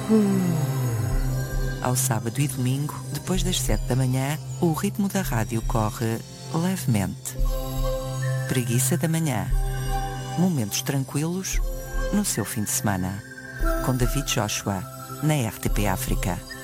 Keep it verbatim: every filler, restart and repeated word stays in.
Ao sábado e domingo, depois das sete da manhã, o ritmo da rádio corre levemente. Preguiça da manhã. Momentos tranquilos no seu fim de semana. Com David Joshua, na R T P África.